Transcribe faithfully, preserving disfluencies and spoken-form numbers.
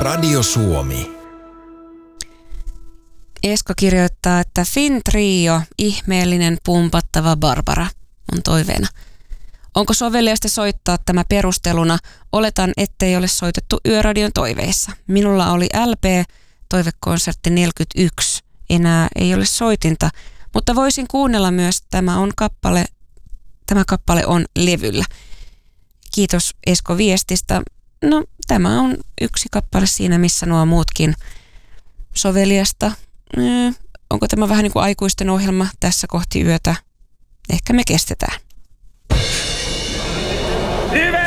Radio Suomi. Esko kirjoittaa, että Finn Trio, ihmeellinen pumpattava Barbara, on toiveena. Onko soveliasta soittaa tämä perusteluna? Oletan, ettei ole soitettu Yöradion toiveissa. Minulla oli L P, toivekonsertti neljäkymmentäyksi. Enää ei ole soitinta, mutta voisin kuunnella myös, tämä, on kappale, tämä kappale on levyllä. Kiitos Esko viestistä. No, tämä on yksi kappale siinä, missä nuo muutkin soveliasta. Mm, onko tämä vähän niin kuin aikuisten ohjelma tässä kohti yötä? Ehkä me kestetään. Hyvä!